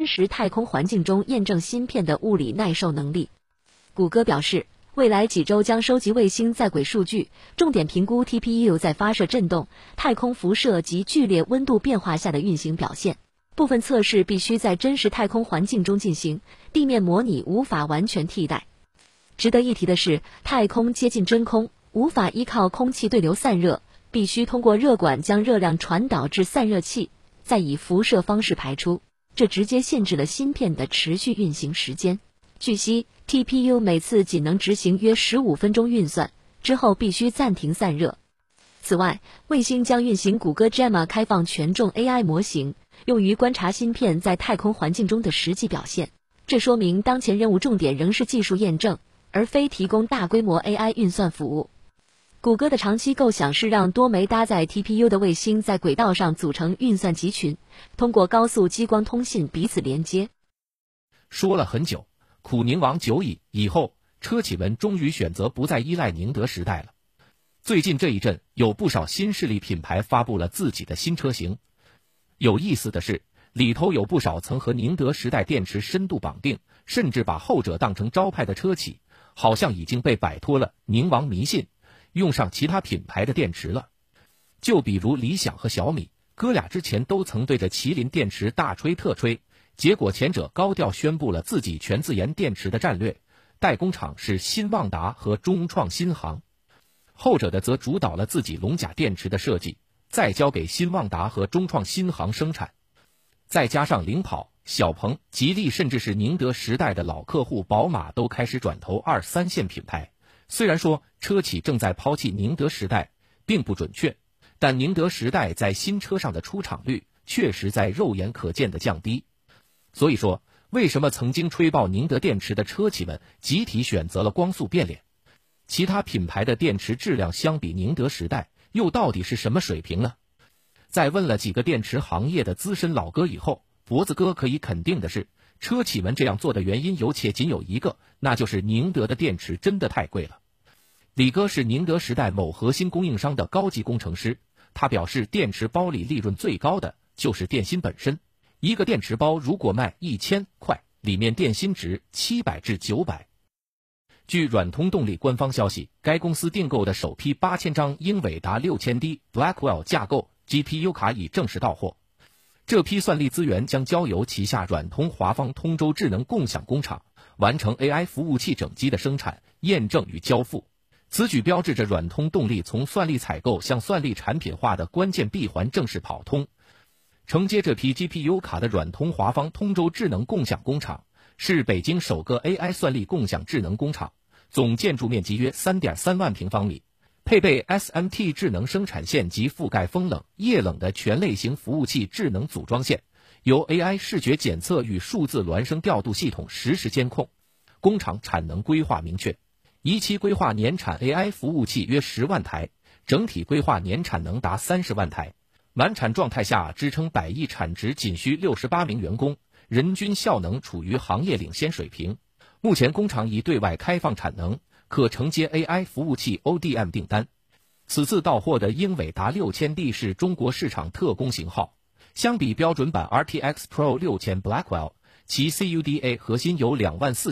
实太空环境中验证芯片的物理耐受能力。谷歌表示，未来几周将收集卫星在轨数据，重点评估 TPU 在发射振动、太空辐射及剧烈温度变化下的运行表现。部分测试必须在真实太空环境中进行，地面模拟无法完全替代。值得一提的是，太空接近真空，无法依靠空气对流散热，必须通过热管将热量传导至散热器，再以辐射方式排出，这直接限制了芯片的持续运行时间。据悉 ，TPU 每次仅能执行约15分钟运算，之后必须暂停散热。此外，卫星将运行谷歌 Gemma 开放权重 AI 模型，用于观察芯片在太空环境中的实际表现。这说明当前任务重点仍是技术验证，而非提供大规模 AI 运算服务。谷歌的长期构想是让多枚搭载 TPU 的卫星在轨道上组成运算集群，通过高速激光通信彼此连接。 说了很久，苦宁王久矣，以后车企们终于选择不再依赖宁德时代了。最近这一阵，有不少新势力品牌发布了自己的新车型。有意思的是，里头有不少曾和宁德时代电池深度绑定，甚至把后者当成招牌的车企，好像已经被摆脱了宁王迷信，用上其他品牌的电池了。就比如理想和小米，哥俩之前都曾对着麒麟电池大吹特吹，结果前者高调宣布了自己全自研电池的战略，代工厂是新旺达和中创新航，后者的则主导了自己龙甲电池的设计，再交给新旺达和中创新航生产。再加上领跑、小鹏、吉利，甚至是宁德时代的老客户宝马都开始转投2、3线品牌。虽然说车企正在抛弃宁德时代并不准确，但宁德时代在新车上的出厂率确实在肉眼可见的降低。所以说，为什么曾经吹爆宁德电池的车企们集体选择了光速变脸？其他品牌的电池质量相比宁德时代又到底是什么水平呢？在问了几个电池行业的资深老哥以后，脖子哥可以肯定的是，车企们这样做的原因有且仅有一个，那就是宁德的电池真的太贵了。李哥是宁德时代某核心供应商的高级工程师，他表示电池包里利润最高的就是电芯本身，一个电池包如果卖1000块，里面电芯值700至900。据软通动力官方消息，该公司订购的首批8000张英伟达 6000D Blackwell 架构 GPU 卡已正式到货。这批算力资源将交由旗下软通华方通州智能共享工厂完成 AI 服务器整机的生产、验证与交付。此举标志着软通动力从算力采购向算力产品化的关键闭环正式跑通。承接这批 GPU 卡的软通华方通州智能共享工厂是北京首个 AI 算力共享智能工厂，总建筑面积约 3.3 万平方米，配备 SMT 智能生产线及覆盖风冷、液冷的全类型服务器智能组装线，由 AI 视觉检测与数字孪生调度系统实时监控。工厂产能规划明确，一期规划年产 AI 服务器约10万台，整体规划年产能达30万台。满产状态下支撑100亿产值仅需68名员工，人均效能处于行业领先水平。目前工厂已对外开放产能，可承接 AI 服务器 ODM 订单。此次到货的英伟达 6000D 是中国市场特供型号，相比标准版 RTX Pro 6000 Blackwell， 其 CUDA 核心由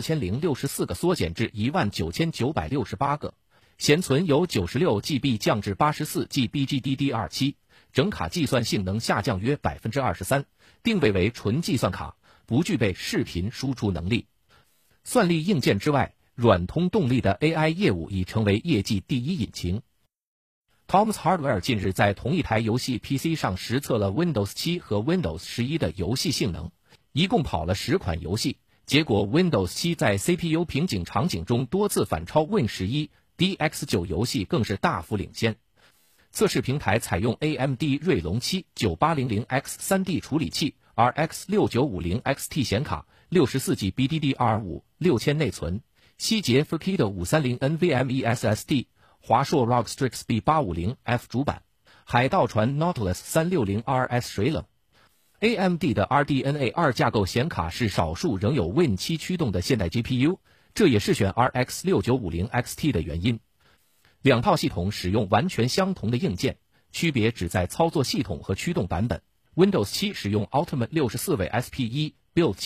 24064个缩减至19968个，闲存由 96GB 降至 84GB GDDR7， 整卡计算性能下降约 23%， 定位为纯计算卡，不具备视频输出能力。算力硬件之外，软通动力的 AI 业务已成为业绩第一引擎。Tom's Hardware 近日在同一台游戏 PC 上实测了 Windows 7和 Windows 11的游戏性能，一共跑了10款游戏，结果 Windows 7在 CPU 瓶颈场景中多次反超 Win 11， DX9 游戏更是大幅领先。测试平台采用 AMD 锐龙7 9800X 3D 处理器， RX 6950 XT 显卡，64G BDDR5 6000内存，希捷 Furky 的530 NVMe SSD， 华硕 ROG Strix B850F 主板，海盗船 Nautilus 360 RS 水冷。AMD 的 RDNA 2架构显卡是少数仍有 Win 7驱动的现代 GPU， 这也是选 RX 6950 XT 的原因。两套系统使用完全相同的硬件，区别只在操作系统和驱动版本。Windows 7使用 Ultimate 64位 SP1 Build